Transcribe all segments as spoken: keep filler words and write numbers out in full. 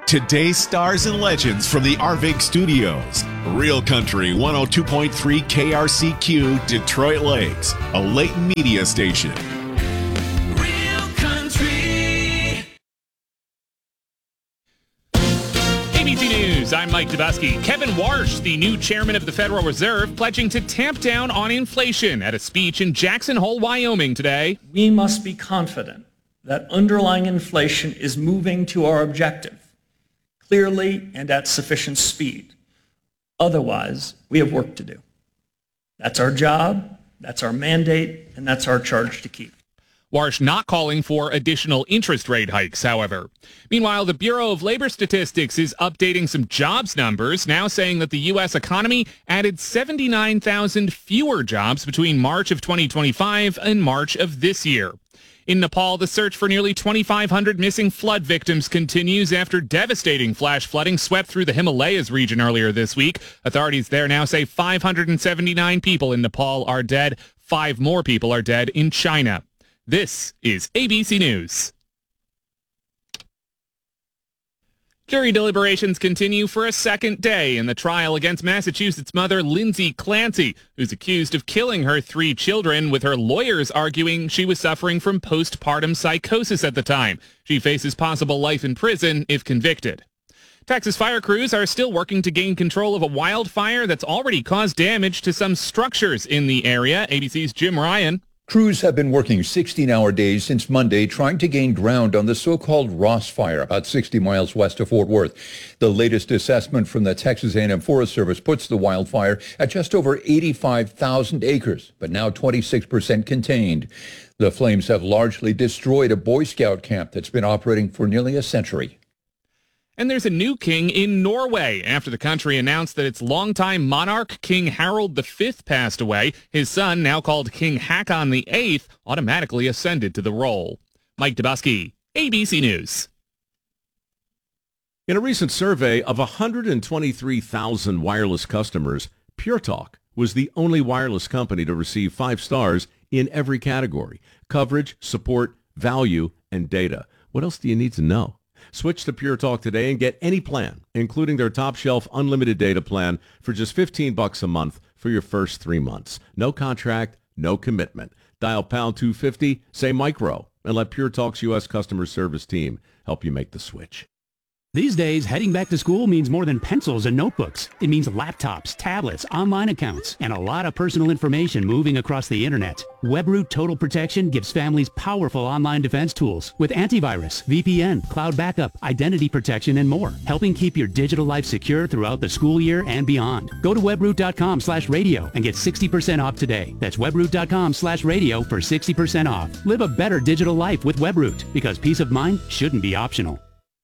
Today's stars and legends from the R V I G Studios. Real Country one oh two point three K R C Q, Detroit Lakes, a Leighton media station. Real Country. A B C News, I'm Mike Dubusky. Kevin Warsh, the new chairman of the Federal Reserve, pledging to tamp down on inflation at a speech in Jackson Hole, Wyoming today. We must be confident that underlying inflation is moving to our objective clearly and at sufficient speed. Otherwise, we have work to do. That's our job, that's our mandate, and that's our charge to keep. Warsh not calling for additional interest rate hikes, however. Meanwhile, the Bureau of Labor Statistics is updating some jobs numbers, now saying that the U S economy added seventy-nine thousand fewer jobs between March of twenty twenty-five and March of this year. In Nepal, the search for nearly twenty-five hundred missing flood victims continues after devastating flash flooding swept through the Himalayas region earlier this week. Authorities there now say five hundred seventy-nine people in Nepal are dead. Five more people are dead in China. This is A B C News. Jury deliberations continue for a second day in the trial against Massachusetts mother Lindsay Clancy, who's accused of killing her three children, with her lawyers arguing she was suffering from postpartum psychosis at the time. She faces possible life in prison if convicted. Texas fire crews are still working to gain control of a wildfire that's already caused damage to some structures in the area. A B C's Jim Ryan. Crews have been working sixteen-hour days since Monday trying to gain ground on the so-called Ross Fire, about sixty miles west of Fort Worth. The latest assessment from the Texas A and M Forest Service puts the wildfire at just over eighty-five thousand acres, but now twenty-six percent contained. The flames have largely destroyed a Boy Scout camp that's been operating for nearly a century. And there's a new king in Norway after the country announced that its longtime monarch, King Harald the Fifth, passed away. His son, now called King Haakon the Eighth, automatically ascended to the role. Mike Dubusky, A B C News. In a recent survey of one hundred twenty-three thousand wireless customers, Pure Talk was the only wireless company to receive five stars in every category: coverage, support, value, and data. What else do you need to know? Switch to Pure Talk today and get any plan, including their top-shelf unlimited data plan, for just fifteen bucks a month for your first three months. No contract, no commitment. Dial pound two fifty, say micro, and let Pure Talk's U S customer service team help you make the switch. These days, heading back to school means more than pencils and notebooks. It means laptops, tablets, online accounts, and a lot of personal information moving across the internet. WebRoot Total Protection gives families powerful online defense tools with antivirus, V P N, cloud backup, identity protection, and more, helping keep your digital life secure throughout the school year and beyond. Go to webroot.com slash radio and get sixty percent off today. That's webroot.com slash radio for sixty percent off. Live a better digital life with WebRoot, because peace of mind shouldn't be optional.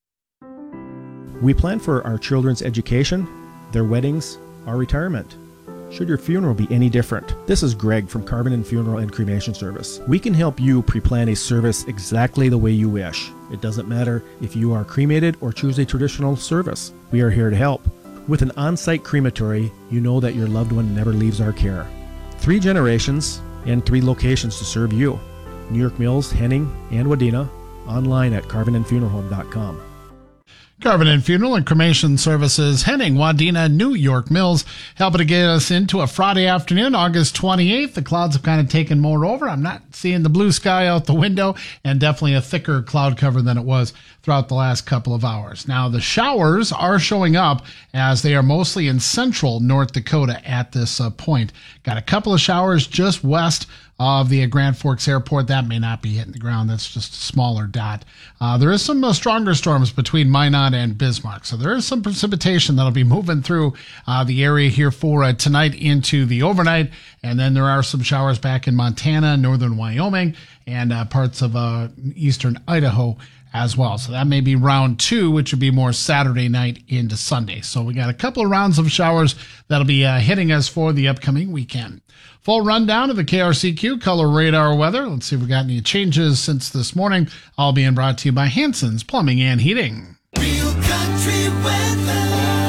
We plan for our children's education, their weddings, our retirement. Should your funeral be any different? This is Greg from Carbon and Funeral and Cremation Service. We can help you pre-plan a service exactly the way you wish. It doesn't matter if you are cremated or choose a traditional service. We are here to help. With an on-site crematory, you know that your loved one never leaves our care. Three generations and three locations to serve you. New York Mills, Henning, and Wadena. Online at carbon and funeral home dot com. Carbon and Funeral and Cremation Services, Henning, Wadena, New York Mills, helping to get us into a Friday afternoon, August twenty-eighth. The clouds have kind of taken more over. I'm not seeing the blue sky out the window, and definitely a thicker cloud cover than it was throughout the last couple of hours. Now, the showers are showing up as they are mostly in central North Dakota at this uh, point. Got a couple of showers just west of the Grand Forks Airport. That may not be hitting the ground. That's just a smaller dot. Uh, there is some uh, stronger storms between Minot and Bismarck. So there is some precipitation that'll be moving through uh, the area here for uh, tonight into the overnight. And then there are some showers back in Montana, northern Wyoming, and uh, parts of uh, eastern Idaho as well. So that may be round two, which would be more Saturday night into Sunday. So we got a couple of rounds of showers that'll be uh, hitting us for the upcoming weekend. Full rundown of the K R C Q Color Radar weather. Let's see if we got any changes since this morning. All being brought to you by Hanson's Plumbing and Heating. Real Country weather.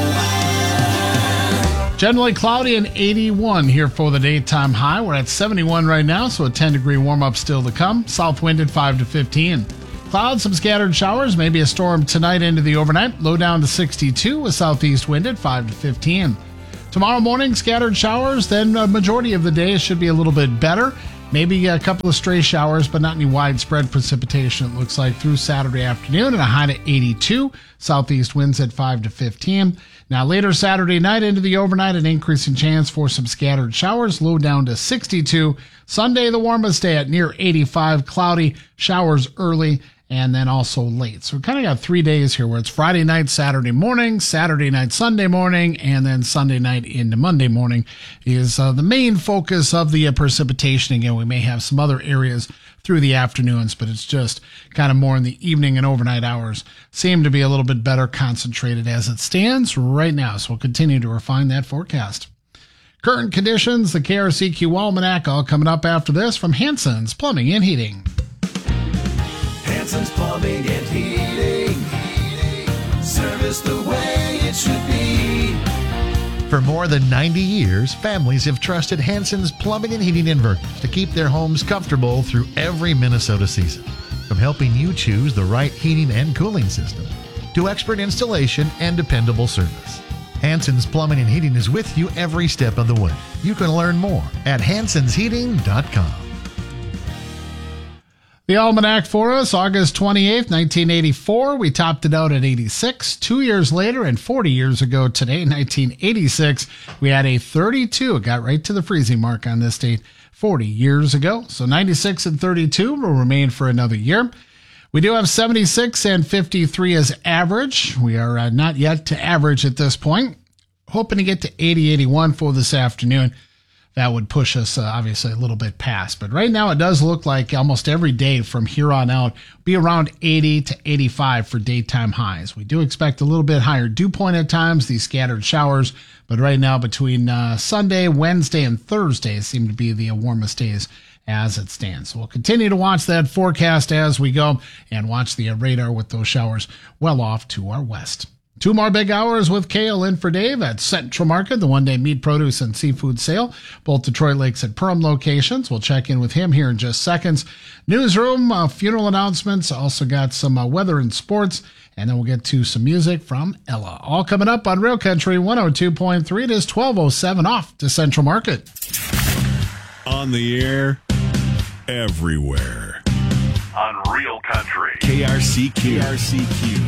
Generally cloudy and eighty-one here for the daytime high. We're at seventy-one right now, so a ten degree warm up still to come. South wind at five to fifteen. Clouds, some scattered showers, maybe a storm tonight into the overnight. Low down to sixty-two with southeast wind at five to fifteen. Tomorrow morning, scattered showers, then a majority of the day should be a little bit better. Maybe a couple of stray showers, but not any widespread precipitation, it looks like, through Saturday afternoon, and a high to eighty-two. Southeast winds at five to fifteen. Now, later Saturday night into the overnight, an increasing chance for some scattered showers, low down to sixty-two. Sunday, the warmest day at near eighty-five. Cloudy, showers early, and then also late. So we kind of got three days here where it's Friday night, Saturday morning, Saturday night, Sunday morning, and then Sunday night into Monday morning is uh, the main focus of the uh, precipitation. Again, we may have some other areas through the afternoons, but it's just kind of more in the evening and overnight hours. Seem to be a little bit better concentrated as it stands right now. So we'll continue to refine that forecast. Current conditions, the K R C Q Almanac, all coming up after this from Hanson's Plumbing and Heating. Hanson's Plumbing and Heating. Service the way it should be. For more than ninety years, families have trusted Hanson's Plumbing and Heating Inverters to keep their homes comfortable through every Minnesota season. From helping you choose the right heating and cooling system to expert installation and dependable service, Hanson's Plumbing and Heating is with you every step of the way. You can learn more at hansons heating dot com. The Almanac for us, August twenty-eighth, nineteen eighty-four. We topped it out at eighty-six. Two years later, and forty years ago today, nineteen eighty-six, we had a thirty-two. It got right to the freezing mark on this date forty years ago. So ninety-six and thirty-two will remain for another year. We do have seventy-six and fifty-three as average. We are uh, not yet to average at this point. Hoping to get to eighty, eighty-one for this afternoon. That would push us, uh, obviously, a little bit past. But right now, it does look like almost every day from here on out be around eighty to eighty-five for daytime highs. We do expect a little bit higher dew point at times, these scattered showers. But right now, between uh, Sunday, Wednesday, and Thursday seem to be the warmest days as it stands. So we'll continue to watch that forecast as we go and watch the radar with those showers well off to our west. Two more big hours with Kale in for Dave at Central Market, the one-day meat, produce, and seafood sale. Both Detroit Lakes and Perham locations. We'll check in with him here in just seconds. Newsroom, uh, funeral announcements. Also got some uh, weather and sports. And then we'll get to some music from Ella. All coming up on Real Country one oh two point three. It is twelve oh seven off to Central Market. On the air, everywhere. On Real Country. K R C Q. K R C Q.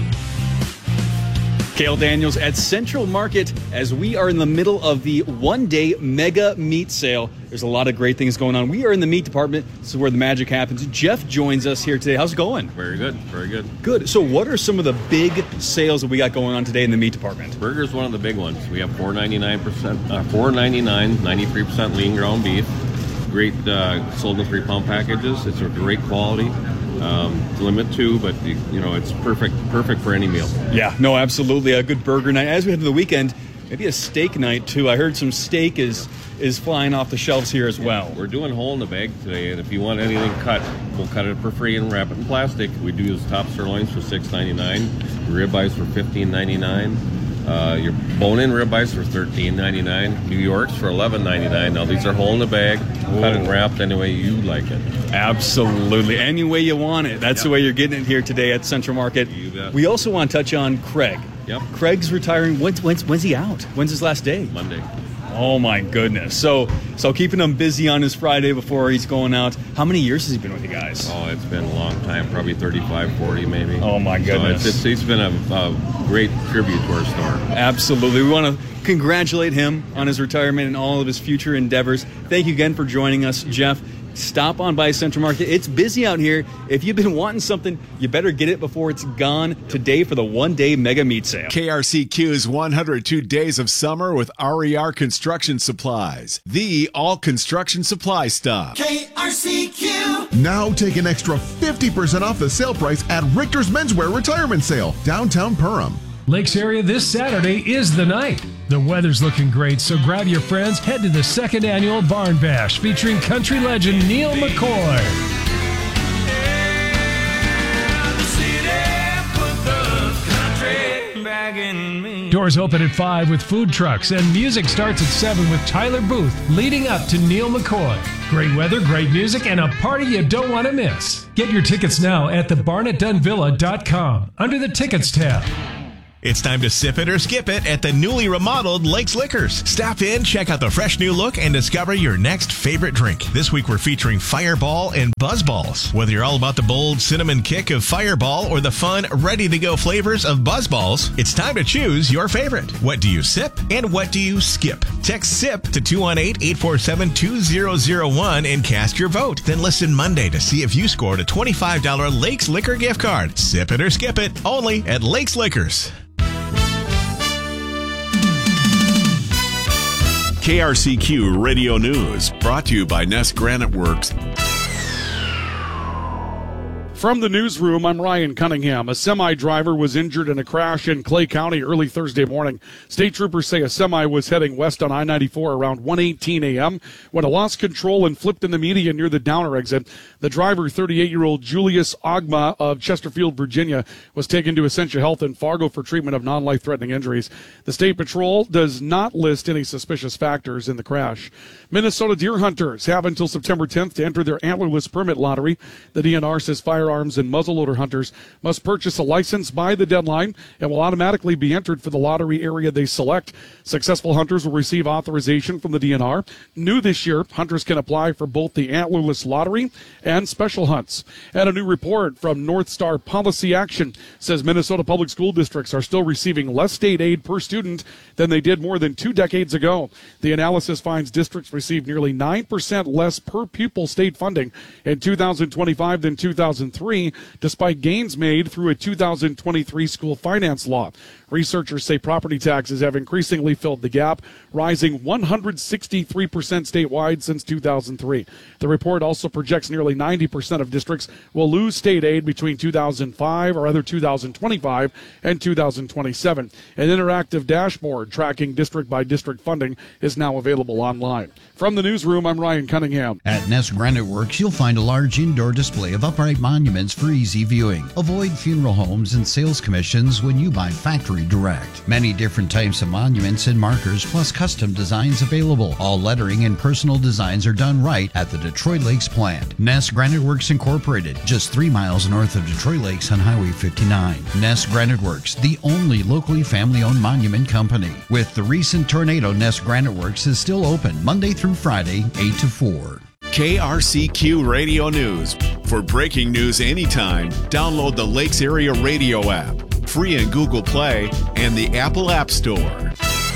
Cale Daniels at Central Market as we are in the middle of the one-day mega meat sale. There's a lot of great things going on. We are in the meat department. This is where the magic happens. Jeff joins us here today. How's it going? Very good. Very good. Good. So what are some of the big sales that we got going on today in the meat department? Burger's one of the big ones. We have four ninety-nine percent, uh, four ninety-nine, ninety-three percent lean ground beef. Great uh, sold in three pound packages. It's a great quality. Um, limit two, but you know it's perfect, perfect for any meal. Yeah, no, absolutely. A good burger night. As we head to the weekend, maybe a steak night too. I heard some steak is is flying off the shelves here as well. We're doing whole in the bag today, and if you want anything cut, we'll cut it for free and wrap it in plastic. We do use top sirloins for six ninety-nine, ribeyes for fifteen ninety-nine. Uh, your bone-in ribeyes for thirteen ninety-nine. New York's for eleven ninety-nine. Now these are whole in the bag, Whoa. Cut and wrapped any way you like it. Absolutely, any way you want it. That's yep. the way you're getting it here today at Central Market. You bet. We also want to touch on Craig. Yep. Craig's retiring. When's, when's when's he out? When's his last day? Monday. Oh my goodness. So so keeping him busy on his Friday before he's going out. How many years has he been with you guys? Oh, it's been a long time, probably thirty-five, forty maybe. Oh my goodness. So it's, it's, it's been a, a great tribute to our store. Absolutely. We want to congratulate him on his retirement and all of his future endeavors. Thank you again for joining us, Jeff. Stop on by Central Market. It's busy out here. If you've been wanting something, you better get it before it's gone today for the one-day mega meat sale. K R C Q's one hundred two Days of Summer with R E R Construction Supplies, the all-construction supply stop. K R C Q. Now take an extra fifty percent off the sale price at Richter's Menswear Retirement Sale, downtown Perham. Lakes area this Saturday is the night. The weather's looking great, so grab your friends, head to the second annual Barn Bash featuring country legend Neil McCoy. Doors open at five with food trucks, and music starts at seven with Tyler Booth leading up to Neil McCoy. Great weather, great music, and a party you don't want to miss. Get your tickets now at the barnett dunn villa dot com under the Tickets tab. It's time to sip it or skip it at the newly remodeled Lakes Liquors. Stop in, check out the fresh new look, and discover your next favorite drink. This week we're featuring Fireball and Buzzballs. Whether you're all about the bold cinnamon kick of Fireball or the fun, ready-to-go flavors of Buzzballs, it's time to choose your favorite. What do you sip and what do you skip? Text SIP to two one eight, eight four seven, two zero zero one and cast your vote. Then listen Monday to see if you scored a twenty-five dollars Lakes Liquor gift card. Sip it or skip it, only at Lakes Liquors. K R C Q Radio News, brought to you by Nest Granite Works. From the newsroom, I'm Ryan Cunningham. A semi driver was injured in a crash in Clay County early Thursday morning. State troopers say a semi was heading west on I ninety-four around one eighteen a.m. when it lost control and flipped in the median near the Downer exit. The driver, thirty-eight-year-old Julius Ogma of Chesterfield, Virginia, was taken to Essentia Health in Fargo for treatment of non-life-threatening injuries. The State Patrol does not list any suspicious factors in the crash. Minnesota deer hunters have until September tenth to enter their antlerless permit lottery. The D N R says firearms and muzzleloader hunters must purchase a license by the deadline and will automatically be entered for the lottery area they select. Successful hunters will receive authorization from the D N R. New this year, hunters can apply for both the antlerless lottery and special hunts. And a new report from North Star Policy Action says Minnesota public school districts are still receiving less state aid per student than they did more than two decades ago. The analysis finds districts received nearly nine percent less per pupil state funding in two thousand twenty-five than two thousand three, despite gains made through a two thousand twenty-three school finance law. Researchers say property taxes have increasingly filled the gap, rising one hundred sixty-three percent statewide since two thousand three. The report also projects nearly ninety percent of districts will lose state aid between two thousand five, or rather two thousand twenty-five, and two thousand twenty-seven. An interactive dashboard tracking district-by-district funding is now available online. From the newsroom, I'm Ryan Cunningham. At Nest Granite Works, you'll find a large indoor display of upright monuments for easy viewing. Avoid funeral homes and sales commissions when you buy factory direct. Many different types of monuments and markers, plus custom designs available. All lettering and personal designs are done right at the Detroit Lakes plant. Nest Granite Works Incorporated, just three miles north of Detroit Lakes on Highway fifty-nine. Nest Granite Works, the only locally family-owned monument company. With the recent tornado, Nest Granite Works is still open Monday through Friday, eight to four. K R C Q Radio News. For breaking news anytime, download the Lakes Area Radio app, free in Google Play and the Apple App Store.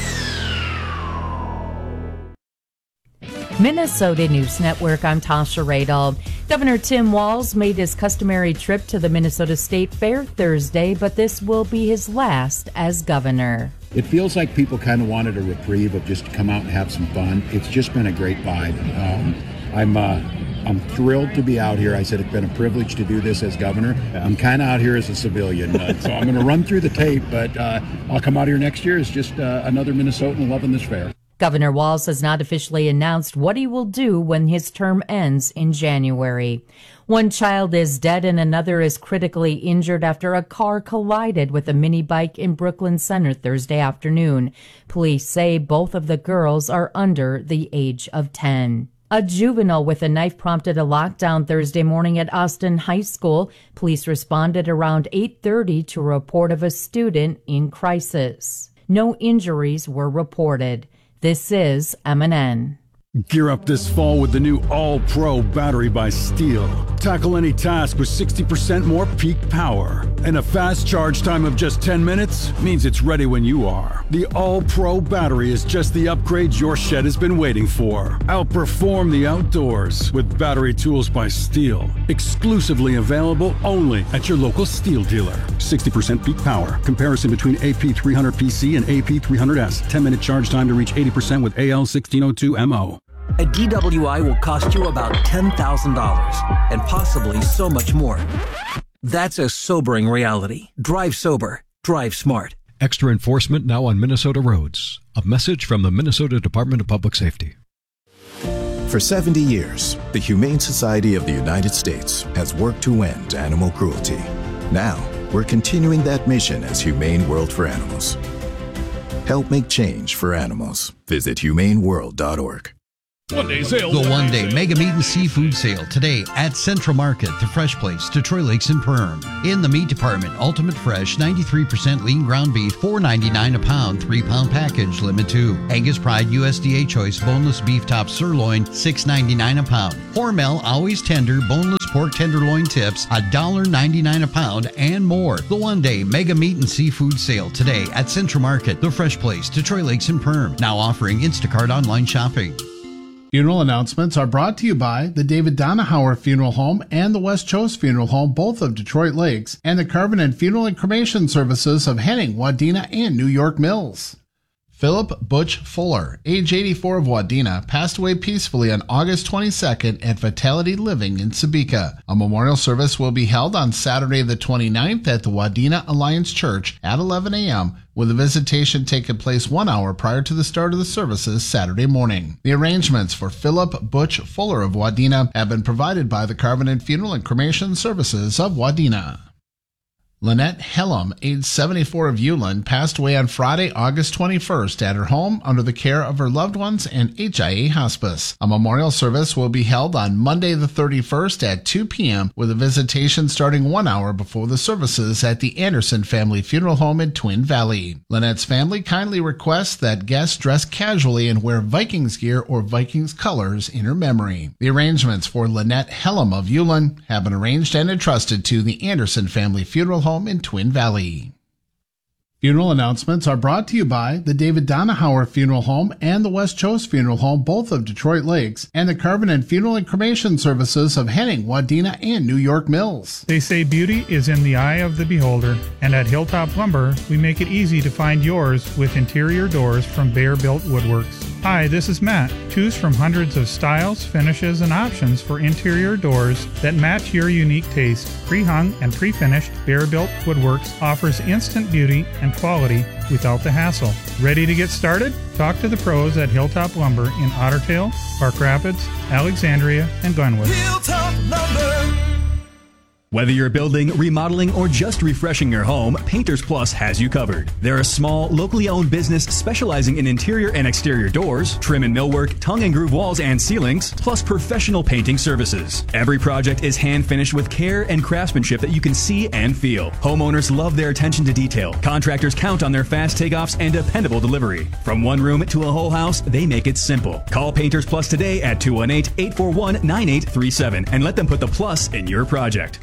Minnesota News Network, I'm Tasha Radel. Governor Tim Walz made his customary trip to the Minnesota State Fair Thursday, but this will be his last as governor. It feels like people kind of wanted a reprieve of just to come out and have some fun. It's just been a great vibe. Um, I'm uh, I'm thrilled to be out here. I said it's been a privilege to do this as governor. I'm kind of out here as a civilian, uh, so I'm going to run through the tape, but uh, I'll come out here next year as just uh, another Minnesotan loving this fair. Governor Walz has not officially announced what he will do when his term ends in January. One child is dead and another is critically injured after a car collided with a mini bike in Brooklyn Center Thursday afternoon. Police say both of the girls are under the age of ten. A juvenile with a knife prompted a lockdown Thursday morning at Austin High School. Police responded around eight thirty to a report of a student in crisis. No injuries were reported. This is M N N. Gear up this fall with the new All-Pro battery by Steel. Tackle any task with sixty percent more peak power. And a fast charge time of just ten minutes means it's ready when you are. The All-Pro battery is just the upgrade your shed has been waiting for. Outperform the outdoors with battery tools by Steel. Exclusively available only at your local Steel dealer. sixty percent peak power. Comparison between A P three hundred P C and A P three hundred S. ten minute charge time to reach eighty percent with A L sixteen oh two M O. A D W I will cost you about ten thousand dollars, and possibly so much more. That's a sobering reality. Drive sober. Drive smart. Extra enforcement now on Minnesota roads. A message from the Minnesota Department of Public Safety. For seventy years, the Humane Society of the United States has worked to end animal cruelty. Now, we're continuing that mission as Humane World for Animals. Help make change for animals. Visit humane world dot org. One-day sale. The one-day Mega Meat and Seafood Sale today at Central Market, the Fresh Place, Detroit Lakes and Perm. In the meat department, Ultimate Fresh, ninety-three percent lean ground beef, four ninety-nine a pound, three pound package, limit two. Angus Pride U S D A Choice boneless beef top sirloin, six ninety-nine a pound. Hormel Always Tender boneless pork tenderloin tips, one ninety-nine a pound, and more. The one-day Mega Meat and Seafood Sale today at Central Market, the Fresh Place, Detroit Lakes and Perm. Now offering Instacart online shopping. Funeral announcements are brought to you by the David Donahauer Funeral Home and the West Chose Funeral Home, both of Detroit Lakes, and the Carbonet Funeral and Cremation Services of Henning, Wadena, and New York Mills. Philip Butch Fuller, age eighty-four, of Wadena, passed away peacefully on August twenty-second at Vitality Living in Sebeka. A memorial service will be held on Saturday the twenty-ninth at the Wadena Alliance Church at eleven a.m., with a visitation taking place one hour prior to the start of the services Saturday morning. The arrangements for Philip Butch Fuller of Wadena have been provided by the Carbonet Funeral and Cremation Services of Wadena. Lynette Hellam, age seventy-four, of Ulen, passed away on Friday, August twenty-first at her home under the care of her loved ones and H I A Hospice. A memorial service will be held on Monday the thirty-first at two p.m. with a visitation starting one hour before the services at the Anderson Family Funeral Home in Twin Valley. Lynette's family kindly requests that guests dress casually and wear Vikings gear or Vikings colors in her memory. The arrangements for Lynette Hellam of Ulen have been arranged and entrusted to the Anderson Family Funeral Home in Twin Valley. Funeral announcements are brought to you by the David Donahauer Funeral Home and the West Chose Funeral Home, both of Detroit Lakes, and the Carbonet Funeral and Cremation Services of Henning, Wadena, and New York Mills. They say beauty is in the eye of the beholder, and at Hilltop Lumber, we make it easy to find yours with interior doors from Bear Built Woodworks. Hi, this is Matt. Choose from hundreds of styles, finishes, and options for interior doors that match your unique taste. Pre-hung and pre-finished, Bear Built Woodworks offers instant beauty and quality without the hassle. Ready to get started? Talk to the pros at Hilltop Lumber in Otter Tail, Park Rapids, Alexandria, and Glenwood. Hilltop Lumber. Whether you're building, remodeling, or just refreshing your home, Painters Plus has you covered. They're a small, locally owned business specializing in interior and exterior doors, trim and millwork, tongue and groove walls and ceilings, plus professional painting services. Every project is hand finished with care and craftsmanship that you can see and feel. Homeowners love their attention to detail. Contractors count on their fast takeoffs and dependable delivery. From one room to a whole house, they make it simple. Call Painters Plus today at two one eight, eight four one, nine eight three seven and let them put the plus in your project.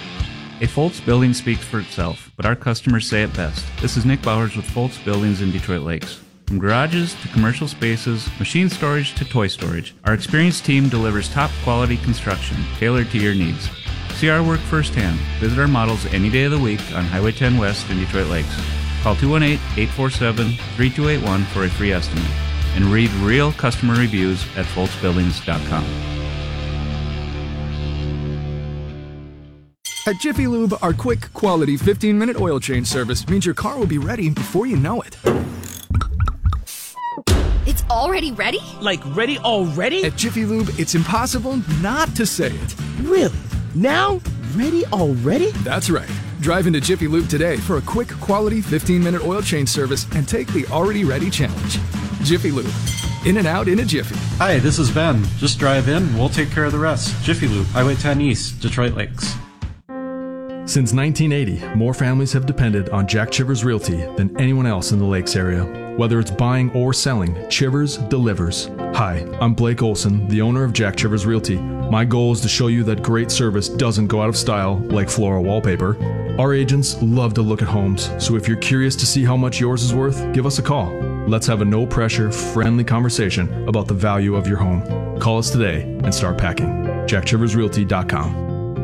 A Foltz building speaks for itself, but our customers say it best. This is Nick Bowers with Foltz Buildings in Detroit Lakes. From garages to commercial spaces, machine storage to toy storage, our experienced team delivers top-quality construction tailored to your needs. See our work firsthand. Visit our models any day of the week on Highway ten West in Detroit Lakes. Call two one eight, eight four seven, three two eight one for a free estimate. And read real customer reviews at foltz buildings dot com. At Jiffy Lube, our quick, quality fifteen minute oil change service means your car will be ready before you know it. It's already ready? Like ready already? At Jiffy Lube, it's impossible not to say it. Really? Now? Ready already? That's right. Drive into Jiffy Lube today for a quick, quality fifteen minute oil change service and take the already ready challenge. Jiffy Lube. In and out in a jiffy. Hi, this is Ben. Just drive in, we'll take care of the rest. Jiffy Lube, Highway ten East, Detroit Lakes. Since nineteen eighty, more families have depended on Jack Chivers Realty than anyone else in the Lakes area. Whether it's buying or selling, Chivers delivers. Hi, I'm Blake Olson, the owner of Jack Chivers Realty. My goal is to show you that great service doesn't go out of style like floral wallpaper. Our agents love to look at homes, so if you're curious to see how much yours is worth, give us a call. Let's have a no-pressure, friendly conversation about the value of your home. Call us today and start packing. jack chivers realty dot com.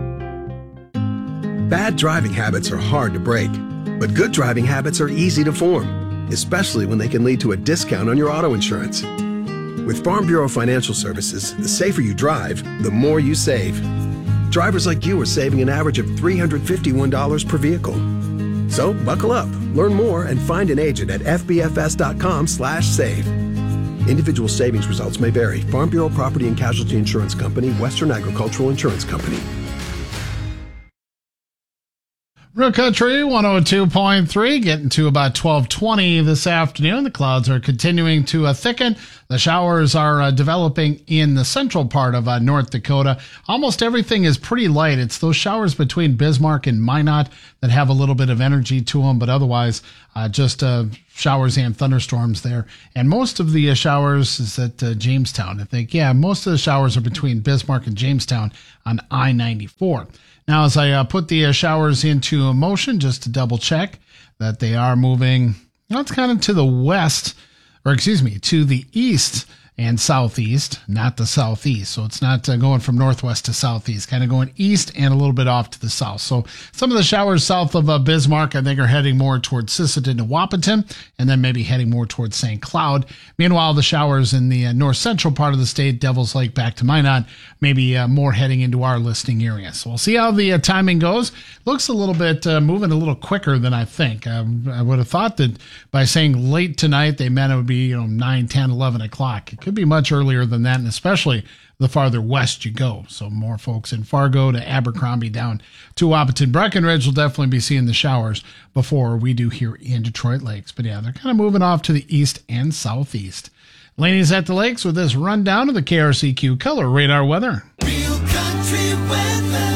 Bad driving habits are hard to break, but good driving habits are easy to form, especially when they can lead to a discount on your auto insurance. With Farm Bureau Financial Services, the safer you drive, the more you save. Drivers like you are saving an average of three hundred fifty-one dollars per vehicle. So buckle up, learn more, and find an agent at f b f s dot com slash save. Individual savings results may vary. Farm Bureau Property and Casualty Insurance Company, Western Agricultural Insurance Company. Real Country one oh two point three, getting to about twelve twenty this afternoon. The clouds are continuing to uh, thicken. The showers are uh, developing in the central part of uh, North Dakota. Almost everything is pretty light. It's those showers between Bismarck and Minot that have a little bit of energy to them, but otherwise uh, just uh, showers and thunderstorms there. And most of the uh, showers is at uh, Jamestown, I think. Yeah, most of the showers are between Bismarck and Jamestown on I ninety-four. Now, as I uh, put the uh, showers into motion, just to double check that they are moving, well, it's kind of to the west, or excuse me, to the east and southeast, not the southeast. So it's not uh, going from northwest to southeast, kind of going east and a little bit off to the south. So some of the showers south of uh, Bismarck, I think, are heading more towards Sisseton and Wahpeton, and then maybe heading more towards Saint Cloud. Meanwhile, the showers in the uh, north central part of the state, Devils Lake back to Minot, maybe uh, more heading into our listing area. So we'll see how the uh, timing goes. Looks a little bit uh, moving a little quicker than I think. Um, I would have thought that by saying late tonight, they meant it would be, you know, nine, ten, eleven o'clock. It could be much earlier than that, and especially the farther west you go. So more folks in Fargo to Abercrombie down to Wahpeton. Breckenridge will definitely be seeing the showers before we do here in Detroit Lakes. But yeah, they're kind of moving off to the east and southeast. Laney's at the Lakes with this rundown of the K R C Q Color Radar weather. Real country weather.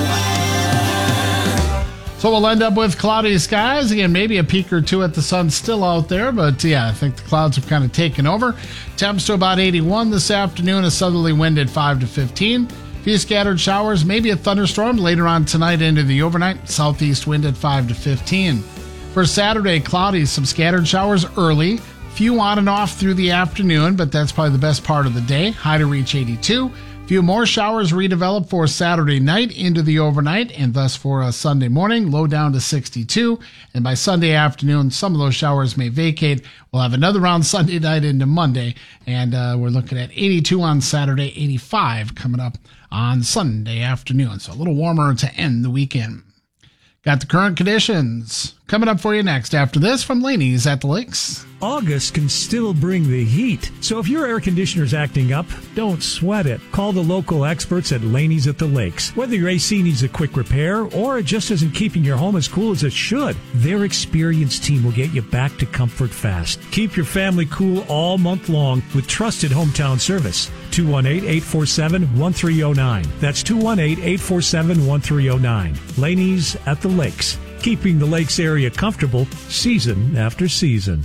So we'll end up with cloudy skies. Again, maybe a peek or two at the sun still out there, but yeah, I think the clouds have kind of taken over. Temps to about eighty-one this afternoon, a southerly wind at five to fifteen. A few scattered showers, maybe a thunderstorm later on tonight into the overnight. Southeast wind at five to fifteen. For Saturday, cloudy, some scattered showers early. Few on and off through the afternoon, but that's probably the best part of the day. High to reach eighty-two. Few more showers redevelop for Saturday night into the overnight, and thus for a Sunday morning, low down to sixty-two. And by Sunday afternoon, some of those showers may vacate. We'll have another round Sunday night into Monday, and uh, we're looking at eighty-two on Saturday, eighty-five coming up on Sunday afternoon. So a little warmer to end the weekend. Got the current conditions coming up for you next after this from Laney's at the Lakes. August can still bring the heat. So if your air conditioner's acting up, don't sweat it. Call the local experts at Laney's at the Lakes. Whether your A C needs a quick repair or it just isn't keeping your home as cool as it should, their experienced team will get you back to comfort fast. Keep your family cool all month long with trusted hometown service. two one eight, eight four seven, one three zero nine. That's two one eight, eight four seven, one three zero nine. Laney's at the Lakes. Keeping the Lakes area comfortable season after season.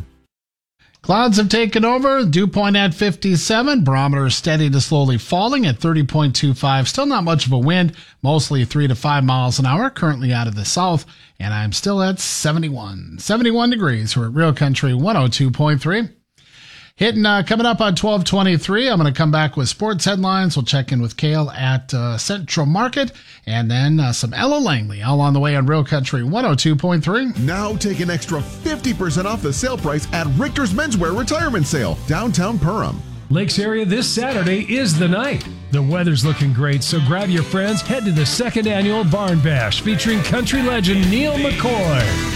Clouds have taken over. Dew point at fifty-seven. Barometer steady to slowly falling at thirty point two five. Still not much of a wind. Mostly three to five miles an hour. Currently out of the south. And I'm still at seventy-one. seventy-one degrees. We're at Real Country one oh two point three. Hitting, uh, coming up on twelve twenty-three, I'm going to come back with sports headlines. We'll check in with Kale at uh, Central Market, and then uh, some Ella Langley, all on the way on Real Country one oh two point three. Now take an extra fifty percent off the sale price at Richter's Menswear Retirement Sale, downtown Perham. Lakes area this Saturday is the night. The weather's looking great, so grab your friends, head to the second annual Barn Bash featuring country legend Neil McCoy.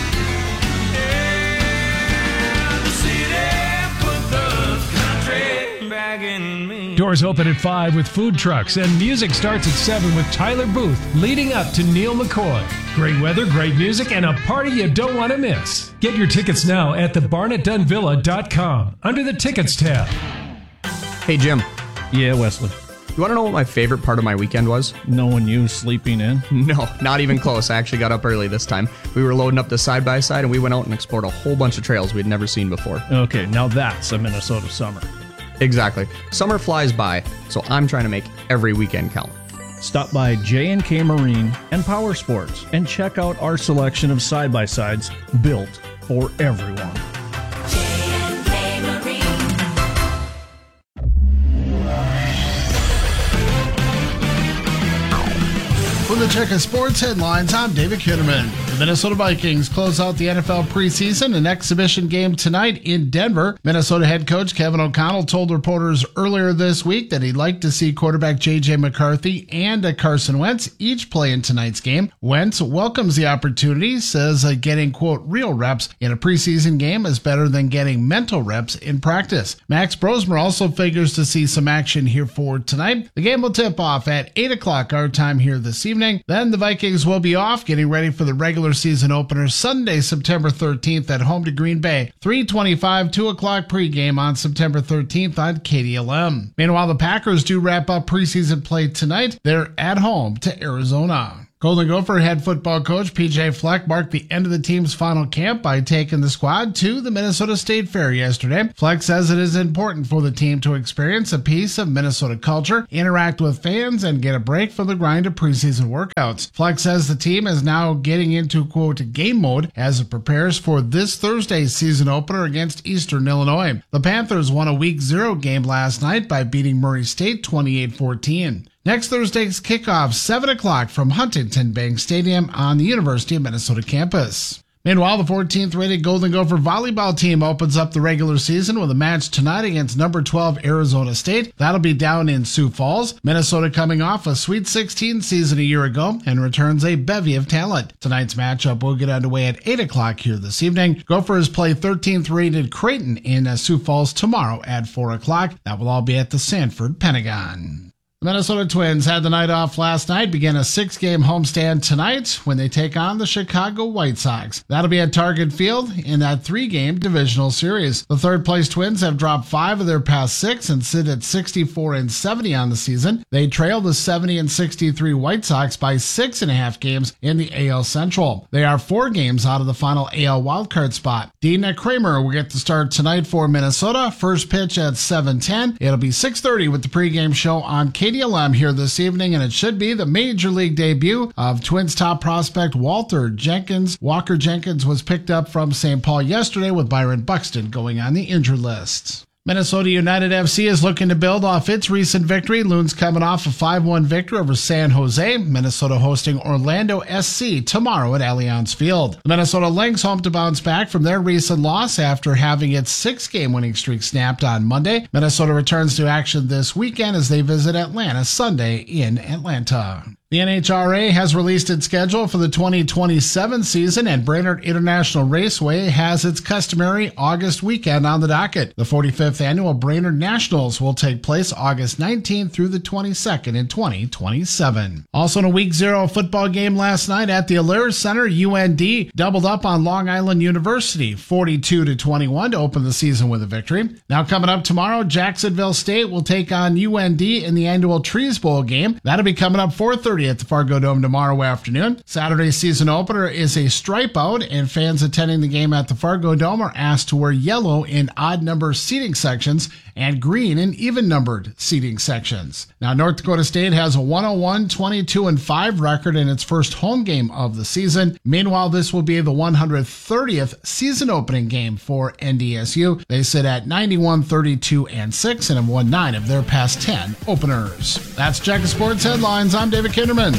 Doors open at five with food trucks, and music starts at seven with Tyler Booth leading up to Neil McCoy. Great weather, great music, and a party you don't want to miss. Get your tickets now at the barnett dunn villa dot com under the Tickets tab. Hey, Jim. Yeah, Wesley. You want to know what my favorite part of my weekend was? Knowing you sleeping in? No, not even close. I actually got up early this time. We were loading up the side-by-side, and we went out and explored a whole bunch of trails we'd never seen before. Okay, now that's a Minnesota summer. Exactly. Summer flies by, so I'm trying to make every weekend count. Stop by J and K Marine and Power Sports and check out our selection of side-by-sides built for everyone. J and K Marine. For the check of sports headlines, I'm David Kitterman. The Minnesota Vikings close out the N F L preseason. An exhibition game tonight in Denver. Minnesota head coach Kevin O'Connell told reporters earlier this week that he'd like to see quarterback J J McCarthy and Carson Wentz each play in tonight's game. Wentz welcomes the opportunity, says uh, getting, quote, real reps in a preseason game is better than getting mental reps in practice. Max Brosmer also figures to see some action here for tonight. The game will tip off at eight o'clock our time here this evening. evening. Then the Vikings will be off, getting ready for the regular season opener Sunday, September thirteenth at home to Green Bay. three twenty-five, two o'clock pregame on September thirteenth on K D L M. Meanwhile, the Packers do wrap up preseason play tonight. They're at home to Arizona. Golden Gopher head football coach P J Fleck marked the end of the team's final camp by taking the squad to the Minnesota State Fair yesterday. Fleck says it is important for the team to experience a piece of Minnesota culture, interact with fans, and get a break from the grind of preseason workouts. Fleck says the team is now getting into, quote, game mode as it prepares for this Thursday's season opener against Eastern Illinois. The Panthers won a week zero game last night by beating Murray State twenty-eight fourteen. Next Thursday's kickoff, seven o'clock from Huntington Bank Stadium on the University of Minnesota campus. Meanwhile, the fourteenth rated Golden Gopher volleyball team opens up the regular season with a match tonight against number twelve Arizona State. That'll be down in Sioux Falls. Minnesota coming off a Sweet sixteen season a year ago and returns a bevy of talent. Tonight's matchup will get underway at eight o'clock here this evening. Gophers play thirteenth rated Creighton in uh, Sioux Falls tomorrow at four o'clock. That will all be at the Sanford Pentagon. The Minnesota Twins had the night off last night, begin a six-game homestand tonight when they take on the Chicago White Sox. That'll be at Target Field in that three-game divisional series. The third-place Twins have dropped five of their past six and sit at sixty-four and seventy on the season. They trail the seventy and sixty-three White Sox by six and a half games in the A L Central. They are four games out of the final A L wildcard spot. Dina Kramer will get the start tonight for Minnesota. First pitch at seven ten. It'll be six thirty with the pregame show on K D L M here this evening, and it should be the major league debut of Twins top prospect Walter Jenkins. Walker Jenkins was picked up from Saint Paul yesterday with Byron Buxton going on the injured list. Minnesota United F C is looking to build off its recent victory. Loons coming off a five one victory over San Jose. Minnesota hosting Orlando S C tomorrow at Allianz Field. The Minnesota Lynx home to bounce back from their recent loss after having its six-game winning streak snapped on Monday. Minnesota returns to action this weekend as they visit Atlanta Sunday in Atlanta. The N H R A has released its schedule for the twenty twenty-seven season, and Brainerd International Raceway has its customary August weekend on the docket. The forty-fifth annual Brainerd Nationals will take place August nineteenth through the twenty-second in twenty twenty-seven. Also in a week zero football game last night at the Allure Center, U N D doubled up on Long Island University, forty-two to twenty-one to open the season with a victory. Now coming up tomorrow, Jacksonville State will take on U N D in the annual Trees Bowl game. That'll be coming up four thirty at the Fargo Dome tomorrow afternoon. Saturday's season opener is a stripe out, and fans attending the game at the Fargo Dome are asked to wear yellow in odd number seating sections and green in even numbered seating sections. Now, North Dakota State has a one oh one, twenty-two and five record in its first home game of the season. Meanwhile, this will be the one hundred thirtieth season opening game for N D S U. They sit at ninety-one, thirty-two and six and have won nine of their past ten openers. That's Jacket Sports Headlines. I'm David Kinderman.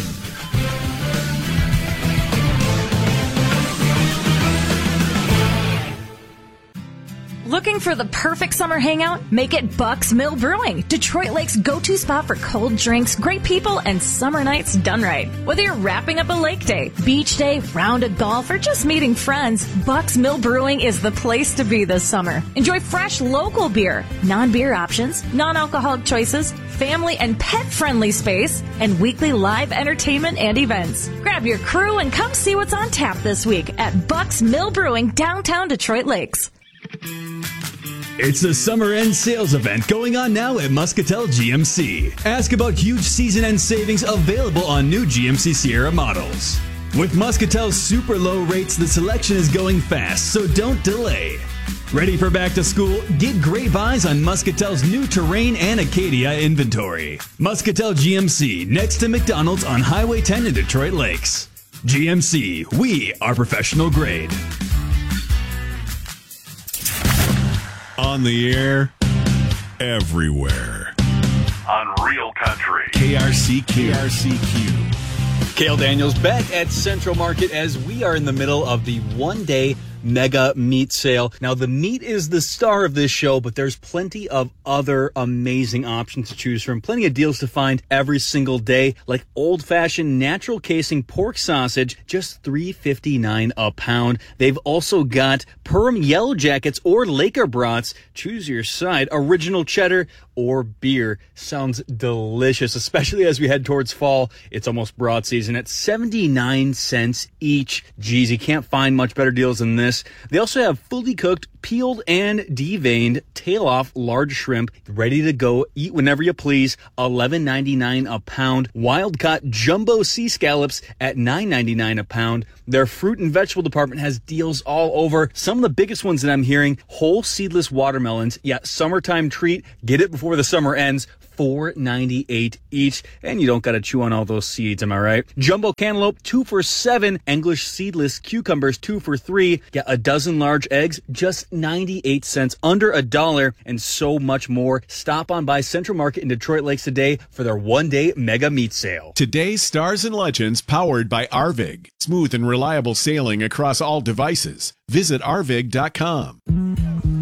Looking for the perfect summer hangout? Make it Bucks Mill Brewing, Detroit Lake's go-to spot for cold drinks, great people, and summer nights done right. Whether you're wrapping up a lake day, beach day, round of golf, or just meeting friends, Bucks Mill Brewing is the place to be this summer. Enjoy fresh local beer, non-beer options, non-alcoholic choices, family and pet-friendly space, and weekly live entertainment and events. Grab your crew and come see what's on tap this week at Bucks Mill Brewing, downtown Detroit Lakes. It's the summer end sales event going on now at Muscatel G M C. Ask about huge season end savings available on new G M C Sierra models. With Muscatel's super low rates, the selection is going fast, so don't delay. Ready for back to school? Get great buys on Muscatel's new Terrain and Acadia inventory. Muscatel G M C, next to McDonald's on Highway ten in Detroit Lakes. G M C, we are professional grade. On the air, everywhere. On Real Country. K R C Q. K R C Q. Cale Daniels back at Central Market as we are in the middle of the one-day mega meat sale. Now, the meat is the star of this show, but there's plenty of other amazing options to choose from. Plenty of deals to find every single day, like old-fashioned natural casing pork sausage, just three fifty-nine a pound. They've also got Perm Yellow Jackets or Laker brats. Choose your side. Original cheddar or beer. Sounds delicious, especially as we head towards fall. It's almost broad season at seventy-nine cents each. Geez, you can't find much better deals than this. They also have fully cooked, peeled, and deveined tail-off large shrimp ready to go. Eat whenever you please. eleven ninety-nine a pound. Wild-caught jumbo sea scallops at nine ninety-nine a pound. Their fruit and vegetable department has deals all over. Some of the biggest ones that I'm hearing, whole seedless watermelons. Yeah, summertime treat. Get it before the summer ends. four ninety-eight each, and you don't gotta chew on all those seeds, am I right? Jumbo cantaloupe, two for seven. English seedless cucumbers, two for three. Get a dozen large eggs, just ninety-eight cents, under a dollar, and so much more. Stop on by Central Market in Detroit Lakes today for their one-day mega meat sale. Today's Stars and Legends, powered by Arvig. Smooth and reliable sailing across all devices. Visit arvig dot com.